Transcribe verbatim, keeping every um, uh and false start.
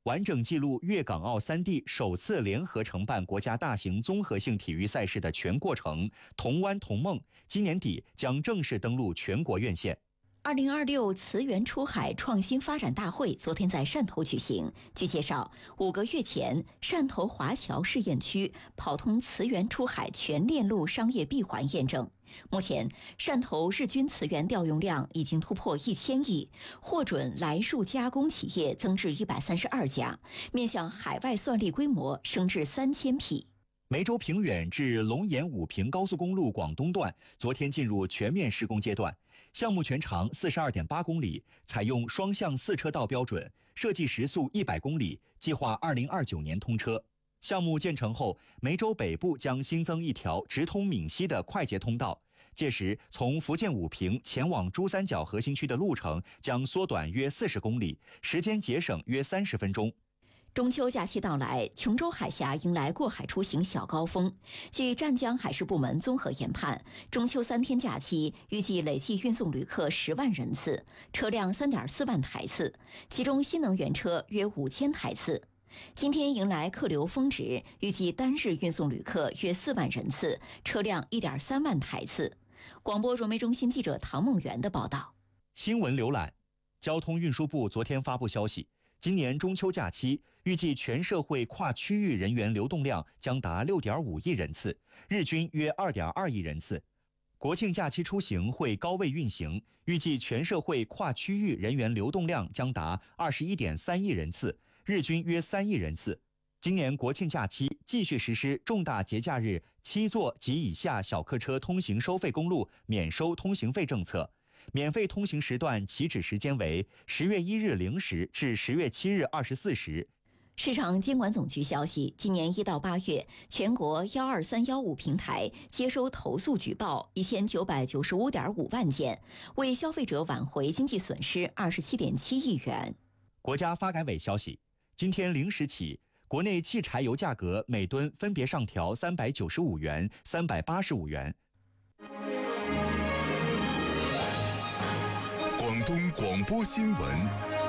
完整记录粤港澳三地首次联合承办国家大型综合性体育赛事的全过程“同湾同梦”，今年底将正式登陆全国院线。 二零二六慈源出海创新发展大会昨天在汕头举行。据介绍，五个月前，汕头华侨试验区跑通慈源出海全链路商业闭环验证。目前，汕头日均慈源调用量已经突破一千亿，获准来数加工企业增至一百三十二家，面向海外算力规模升至三千匹。 梅州平远至龙岩武平高速公路广东段昨天进入全面施工阶段，项目全长 四十二点八公里，采用双向四车道标准，设计时速一百公里，计划二零二九年通车。项目建成后，梅州北部将新增一条直通闽西的快捷通道，届时从福建武平前往珠三角核心区的路程将缩短约四十公里，时间节省约三十分钟。 中秋假期到来，琼州海峡迎来过海出行小高峰。据湛江海事部门综合研判，中秋三天假期预计累计运送旅客十万人次，车辆 三点四万台次，其中新能源车约五千台次。今天迎来客流峰值，预计单日运送旅客约四万人次，车辆 一点三万台次。广播融媒中心记者唐梦圆的报道。 新闻浏览，交通运输部昨天发布消息，今年中秋假期预计全社会跨区域人员流动量将达 六点五亿人次，日均约 二点二亿人次。国庆假期出行会高位运行，预计全社会跨区域人员流动量将达 二十一点三亿人次，日均约三亿人次。今年国庆假期继续实施重大节假日七座及以下小客车通行收费公路免收通行费政策。免费通行时段起止时间为十月一日零时至十月七日二十四时。 市场监管总局消息，今年一到八月，全国一二三一五平台接收投诉举报一千九百九十五点五万件，为消费者挽回经济损失二十七点七亿元。 国家发改委消息，今天零时起，国内汽柴油价格每吨分别上调三百九十五元、三百八十五元。 广东广播新闻。